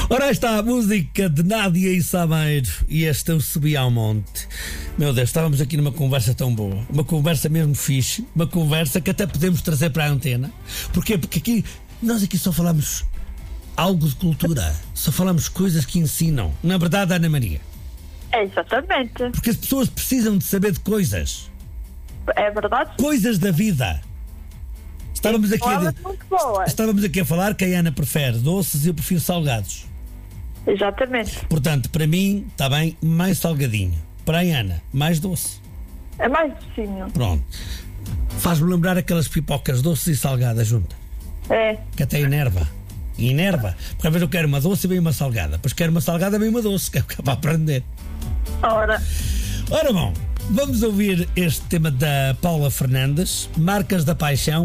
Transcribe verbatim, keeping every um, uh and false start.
Ora, está a música de Nádia e Sameiro e este Eu Subi ao Monte. Meu Deus, estávamos aqui numa conversa tão boa, uma conversa mesmo fixe, uma conversa que até podemos trazer para a antena. Porquê? Porque aqui, nós aqui só falamos algo de cultura, só falamos coisas que ensinam. Na verdade, Ana Maria. É, exatamente. Porque as pessoas precisam de saber de coisas. É verdade. Coisas da vida. Estávamos aqui, a, muito boa. estávamos aqui a falar que a Ana prefere doces e eu prefiro salgados. Exatamente. Portanto, para mim, está bem, mais salgadinho. Para a Ana, mais doce. É mais docinho. Pronto. Faz-me lembrar aquelas pipocas doces e salgadas juntas. É. Que até enerva. E enerva. Porque às vezes eu quero uma doce e bem uma salgada. Depois quero uma salgada e bem uma doce, que é para aprender. Ora. Ora bom, vamos ouvir este tema da Paula Fernandes, Marcas da Paixão.